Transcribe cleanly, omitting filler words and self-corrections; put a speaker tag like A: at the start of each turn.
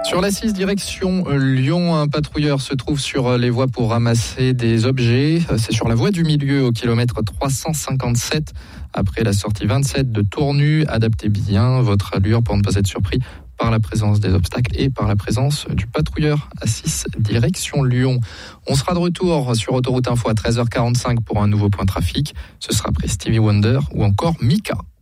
A: Sur la 6 direction Lyon, un patrouilleur se trouve sur les voies pour ramasser des objets. C'est sur la voie du milieu au kilomètre 357 après la sortie 27 de Tournu. Adaptez bien votre allure pour ne pas être surpris par la présence des obstacles et par la présence du patrouilleur à 6 direction Lyon. On sera de retour sur Autoroute Info à 13h45 pour un nouveau point trafic. Ce sera après Stevie Wonder ou encore Mika.